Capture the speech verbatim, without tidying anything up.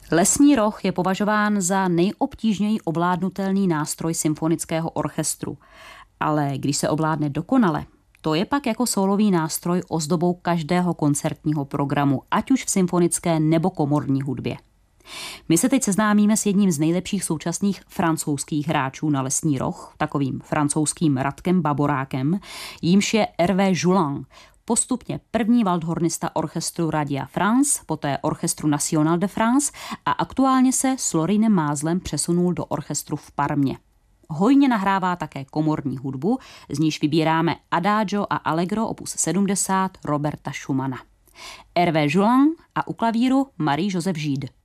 Lesní roh je považován za nejobtížněji ovládnutelný nástroj symfonického orchestru, ale když se ovládne dokonale, to je pak jako sólový nástroj ozdobou každého koncertního programu, ať už v symfonické nebo komorní hudbě. My se teď seznámíme s jedním z nejlepších současných francouzských hráčů na lesní roh, takovým francouzským Radkem Baborákem, jímž je Hervé Joulin, postupně první waldhornista orchestru Radia France, poté orchestru National de France a aktuálně se s Lorinem Máslem přesunul do orchestru v Parmě. Hojně nahrává také komorní hudbu, z níž vybíráme Adagio a Allegro opus sedmdesát Roberta Schumana. Hervé Joulin a u klavíru Marie-Joseph Gide.